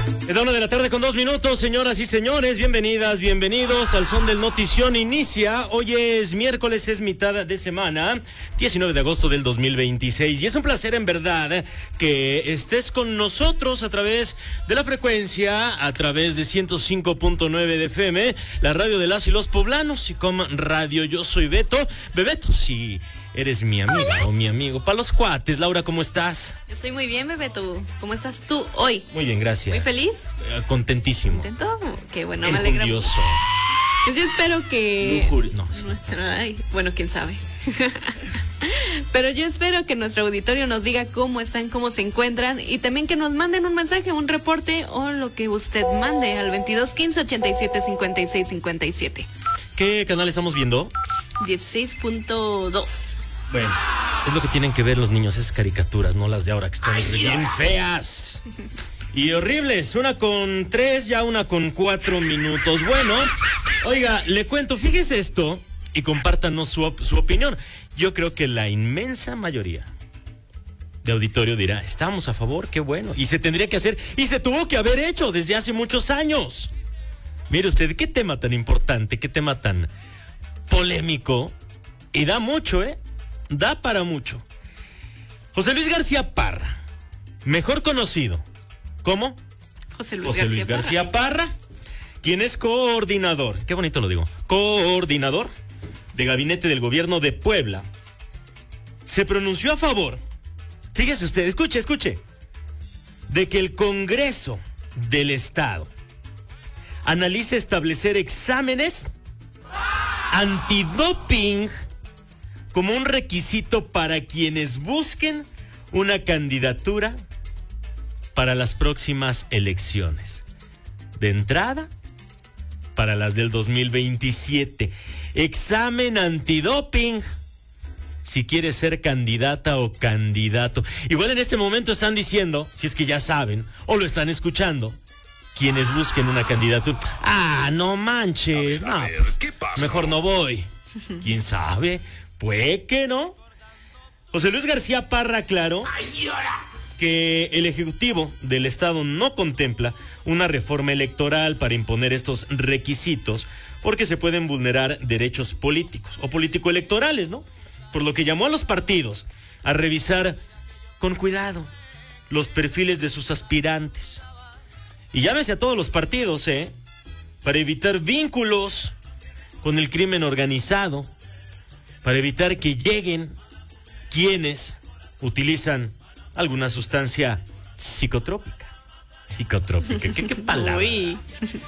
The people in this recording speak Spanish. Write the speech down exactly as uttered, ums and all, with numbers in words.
Es la una de la tarde con dos minutos, señoras y señores, bienvenidas, bienvenidos al Son del Notición. Inicia, hoy es miércoles, es mitad de semana, diecinueve de agosto del dos mil veintiséis, y es un placer en verdad que estés con nosotros a través de la frecuencia, a través de ciento cinco punto nueve de F M, la radio de las y los poblanos, y como radio. Yo soy Beto, Bebeto, si eres mi amiga Hola. o mi amigo. Para los cuates, Laura, ¿cómo estás? Yo estoy muy bien, Bebeto. ¿Cómo estás tú hoy? Muy bien, gracias. ¿Muy feliz? Eh, contentísimo. ¿Contento? Qué bueno, me alegra. Enjundioso. Pues yo espero que... Lujurio. No, es... Ay, bueno, quién sabe. Pero yo espero que nuestro auditorio nos diga cómo están, cómo se encuentran, y también que nos manden un mensaje, un reporte o lo que usted mande al veintidós quince ochenta y siete cincuenta y seis cincuenta y siete. ¿Qué canal estamos viendo? dieciséis punto dos. Bueno, es lo que tienen que ver los niños, esas caricaturas, no las de ahora, que están Ay, bien feas y horribles. Una con tres, ya una con cuatro minutos. Bueno, oiga, le cuento, fíjese esto y compártanos su, su opinión. Yo creo que la inmensa mayoría de auditorio dirá, estamos a favor, qué bueno. Y se tendría que hacer, y se tuvo que haber hecho desde hace muchos años. Mire usted, qué tema tan importante, qué tema tan polémico. Y da mucho, ¿eh? Da para mucho. José Luis García Parra, mejor conocido como José Luis, José Luis García, García Parra. Parra, quien es coordinador, qué bonito lo digo, coordinador de gabinete del gobierno de Puebla, se pronunció a favor, fíjese usted, escuche, escuche, de que el Congreso del Estado analice establecer exámenes antidoping como un requisito para quienes busquen una candidatura para las próximas elecciones. De entrada, para las del dos mil veintisiete. Examen antidoping si quieres ser candidata o candidato. Igual en este momento están diciendo, si es que ya saben, o lo están escuchando, quienes busquen una candidatura. Ah, no manches. A ver, a ver, no, ¿qué pasa? Mejor no voy. ¿Quién sabe? Puede que no. José Luis García Parra aclaró que el Ejecutivo del Estado no contempla una reforma electoral para imponer estos requisitos porque se pueden vulnerar derechos políticos o político-electorales, ¿no? Por lo que llamó a los partidos a revisar con cuidado los perfiles de sus aspirantes. Y llámese a todos los partidos, ¿eh? Para evitar vínculos con el crimen organizado, para evitar que lleguen quienes utilizan alguna sustancia psicotrópica. Psicotrópica, ¿qué, qué palabra? Uy.